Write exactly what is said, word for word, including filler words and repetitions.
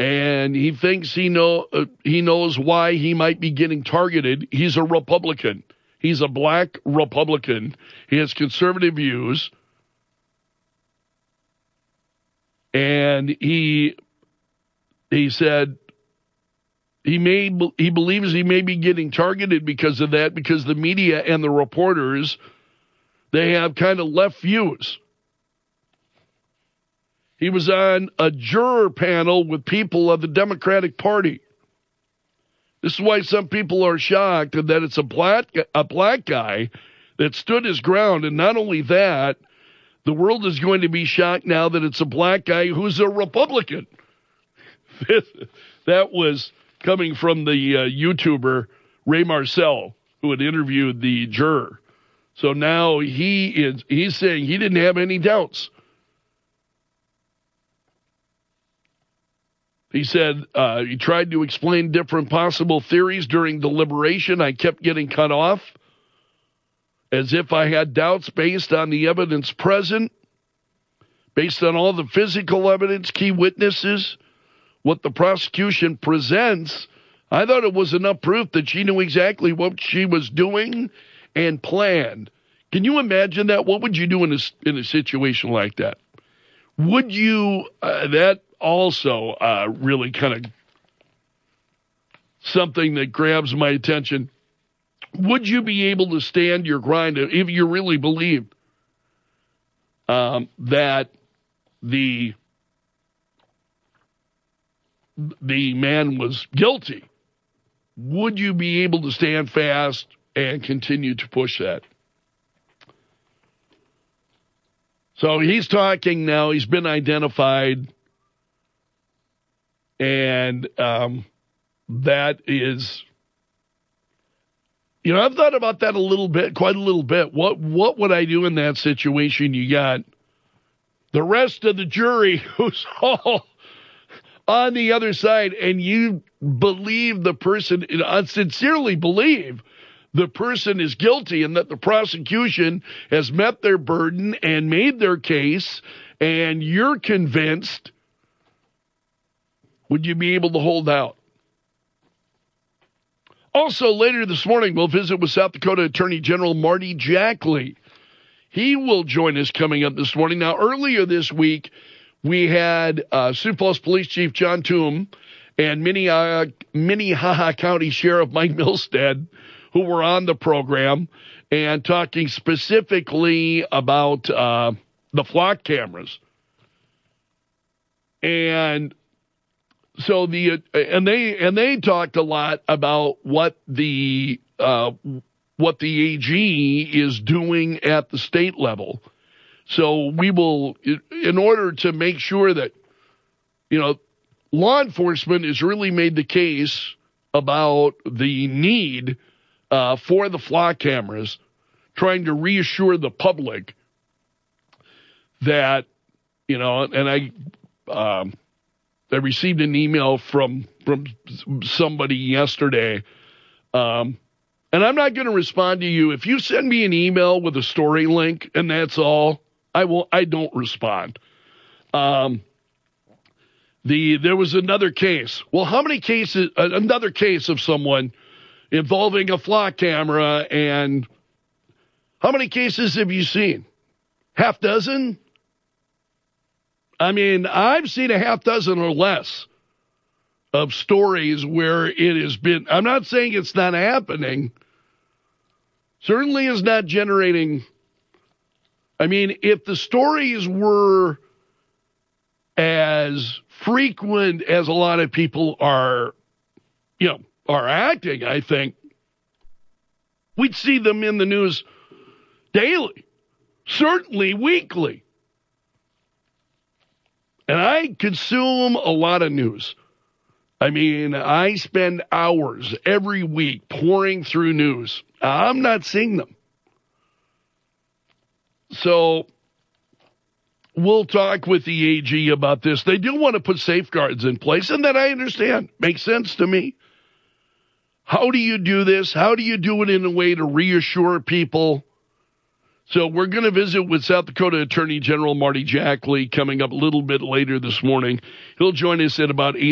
and he thinks he know uh, he knows why he might be getting targeted. He's a Republican. He's a black Republican. He has conservative views, and he he said he may he believes he may be getting targeted because of that, because the media and the reporters, they have kind of left views. He was on a juror panel with people of the Democratic Party. This is why some people are shocked that it's a black, a black guy that stood his ground. And not only that, the world is going to be shocked now that it's a black guy who's a Republican. That was coming from the uh, YouTuber Ray Marcel, who had interviewed the juror. So now he is he's saying he didn't have any doubts. He said uh, he tried to explain different possible theories during deliberation. I kept getting cut off as if I had doubts based on the evidence present, based on all the physical evidence, key witnesses, what the prosecution presents. I thought it was enough proof that she knew exactly what she was doing and planned. Can you imagine that? What would you do in a, in a situation like that? Would you, uh, that also uh, really kind of something that grabs my attention. Would you be able to stand your grind if you really believed um, that the the man was guilty? Would you be able to stand fast and continue to push that? So he's talking now. He's been identified. And um, that is, you know, I've thought about that a little bit, quite a little bit. What what would I do in that situation? You got the rest of the jury who's all on the other side, and you believe the person, you know, sincerely believe the person is guilty and that the prosecution has met their burden and made their case, and you're convinced. Would you be able to hold out? Also, later this morning, we'll visit with South Dakota Attorney General Marty Jackley. He will join us coming up this morning. Now, earlier this week, we had uh, Sioux Falls Police Chief John Toom and Minnehaha, Minnehaha County Sheriff Mike Milstead, who were on the program and talking specifically about uh, the flock cameras. And So the and they and they talked a lot about what the uh, what the A G is doing at the state level. So we will, in order to make sure that, you know, law enforcement has really made the case about the need uh, for the flock cameras, trying to reassure the public that, you know, and I. Um, I received an email from from somebody yesterday, um, and I'm not going to respond to you. If you send me an email with a story link and that's all, I will. I don't respond. Um, the there was another case. Well, how many cases? Another case of someone involving a flock camera, and how many cases have you seen? Half dozen? I mean, I've seen a half dozen or less of stories where it has been, I'm not saying it's not happening, certainly is not generating, I mean, if the stories were as frequent as a lot of people are, you know, are acting, I think, we'd see them in the news daily, certainly weekly. And I consume a lot of news. I mean, I spend hours every week pouring through news. I'm not seeing them. So we'll talk with the A G about this. They do want to put safeguards in place, and that I understand. Makes sense to me. How do you do this? How do you do it in a way to reassure people? So we're going to visit with South Dakota Attorney General Marty Jackley coming up a little bit later this morning. He'll join us at about eight.